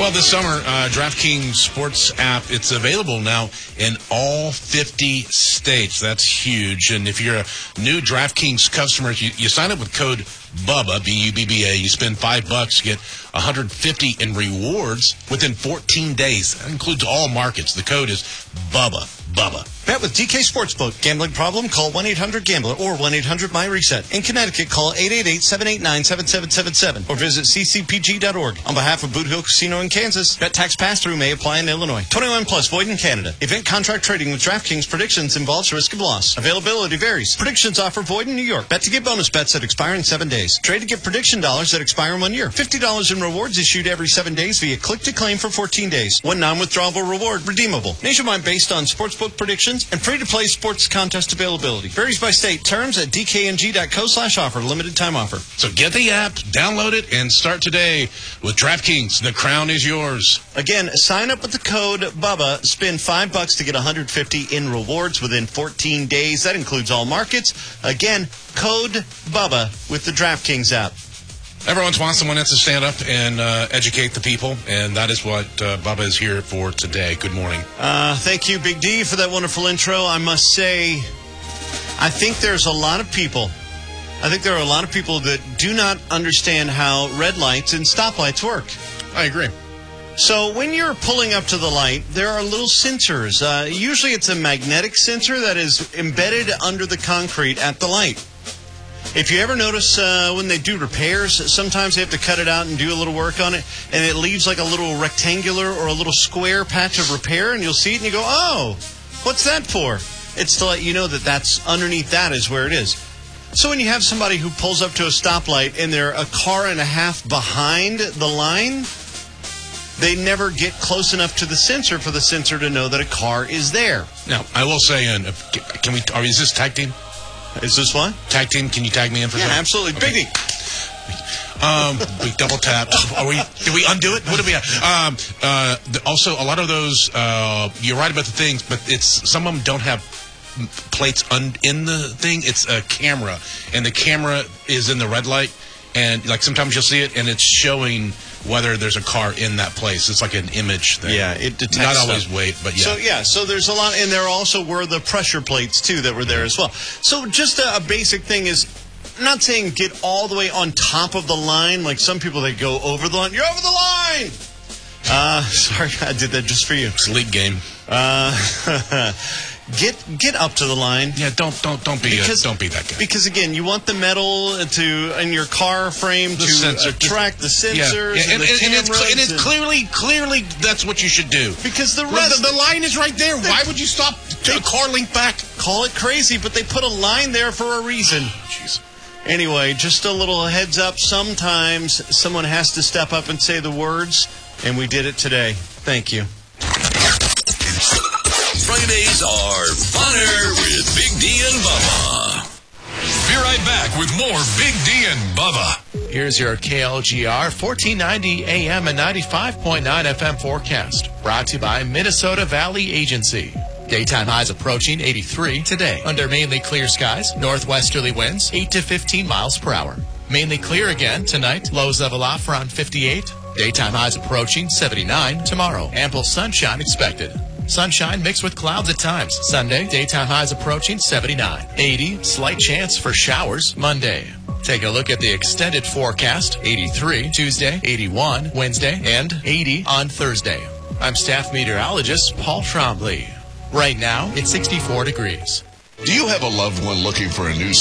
Well, this summer, DraftKings Sports app, it's available now in all 50 states. That's huge. And if you're a new DraftKings customer, you sign up with code BUBBA, B-U-B-B-A. You spend $5, get $150 in rewards within 14 days. That includes all markets. The code is BUBBA. Bet with DK Sportsbook. Gambling problem? Call 1-800-GAMBLER or 1-800-MY-RESET. In Connecticut, call 888-789-7777 or visit ccpg.org. On behalf of Boot Hill Casino in Kansas, bet tax pass-through may apply in Illinois. 21 plus, void in Canada. Event contract trading with DraftKings Predictions involves risk of loss. Availability varies. Predictions offer void in New York. Bet to get bonus bets that expire in 7 days. Trade to get prediction dollars that expire in 1 year. $50 in rewards issued every 7 days via click to claim for 14 days. One non-withdrawable reward redeemable. Nationwide based on sportsbook predictions and free-to-play sports contest availability. Varies by state. Terms at dkng.co/offer. Limited time offer. So get the app, download it, and start today with DraftKings. The crown is yours. Again, sign up with the code BUBBA. Spend $5 to get $150 in rewards within 14 days. That includes all markets. Again, code BUBBA with the DraftKings app. Everyone wants someone that's to stand up and educate the people, and that is what Bubba is here for today. Good morning. Thank you, Big D, for that wonderful intro. I must say, I think there's a lot of people. I think there are a lot of people that do not understand how red lights and stoplights work. I agree. So when you're pulling up to the light, there are little sensors. Usually it's a magnetic sensor that is embedded under the concrete at the light. If you ever notice when they do repairs, sometimes they have to cut it out and do a little work on it, and it leaves like a little rectangular or a little square patch of repair, and you'll see it and you go, oh, what's that for? It's to let you know that that's underneath that is where it is. So when you have somebody who pulls up to a stoplight and they're a car and a half behind the line, they never get close enough to the sensor for the sensor to know that a car is there. Now, I will say, is this tag team? Is this one? Tag team, can you tag me in for Yeah, something? absolutely. Okay. Big D. We double tapped. Did we undo it? What did we have? Also, a lot of those, you're right about the things, but some of them don't have plates in the thing. It's a camera, and the camera is in the red light, and like sometimes you'll see it, and it's showing whether there's a car in that place. It's like an image thing. Yeah, it detects not always stuff. weight, but yeah. So there's a lot, and there also were the pressure plates, too, that were there as well. So just a basic thing is, I'm not saying get all the way on top of the line, like some people, they go over the line. You're over the line! Sorry, I did that just for you. It's a league game. Get up to the line. Yeah, don't be that guy. Because again, you want the metal in your car frame to attract the sensors and the cameras. And it's clearly that's what you should do. Because the line is right there. Why would you stop a car link back? Call it crazy, but they put a line there for a reason. Jeez. Anyway, just a little heads up. Sometimes someone has to step up and say the words, and we did it today. Thank you. Fridays are funner with Big D and Bubba. Be right back with more Big D and Bubba. Here's your KLGR 1490 AM and 95.9 FM forecast. Brought to you by Minnesota Valley Agency. Daytime highs approaching 83 today. Under mainly clear skies, northwesterly winds 8 to 15 miles per hour. Mainly clear again tonight. Lows level off around 58. Daytime highs approaching 79 tomorrow. Ample sunshine expected. Sunshine mixed with clouds at times. Sunday, daytime highs approaching 79. 80, slight chance for showers Monday. Take a look at the extended forecast. 83 Tuesday, 81 Wednesday, and 80 on Thursday. I'm staff meteorologist Paul Trombley. Right now, it's 64 degrees. Do you have a loved one looking for a new